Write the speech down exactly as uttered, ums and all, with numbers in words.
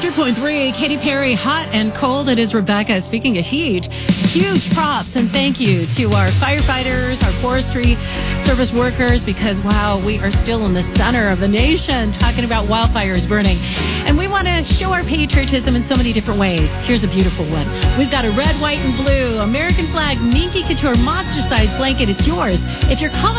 two point three, Katy Perry, hot and cold. It is Rebecca. Speaking of heat, huge props and thank you to our firefighters, our forestry service workers, because, wow, we are still in the center of the nation talking about wildfires burning. And we want to show our patriotism in so many different ways. Here's a beautiful one. We've got a red, white, and blue American flag Minky Couture monster-sized blanket. It's yours. If you're calling